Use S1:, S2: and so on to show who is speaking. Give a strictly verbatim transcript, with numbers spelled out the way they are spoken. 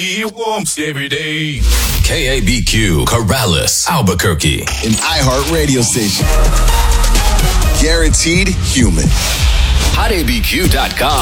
S1: He wants every day.
S2: K A B Q, Corrales, Albuquerque.
S3: An iHeart radio station. Guaranteed human.
S2: hot A B Q dot com.